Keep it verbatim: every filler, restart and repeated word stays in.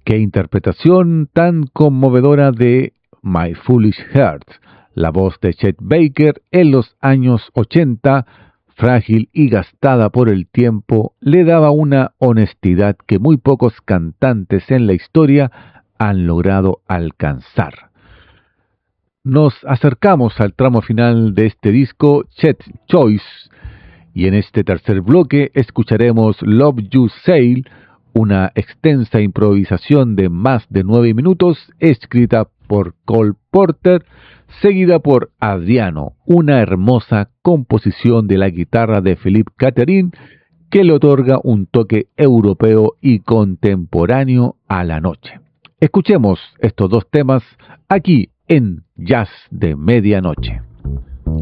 Qué interpretación tan conmovedora de My Foolish Heart, la voz de Chet Baker en los años ochenta, frágil y gastada por el tiempo, le daba una honestidad que muy pocos cantantes en la historia han logrado alcanzar. Nos acercamos al tramo final de este disco, Chet's Choice, y en este tercer bloque escucharemos Love You Sail, una extensa improvisación de más de nueve minutos escrita por Cole Porter, seguida por Adriano, una hermosa composición de la guitarra de Philippe Catherine que le otorga un toque europeo y contemporáneo a la noche. Escuchemos estos dos temas aquí en Jazz de Medianoche.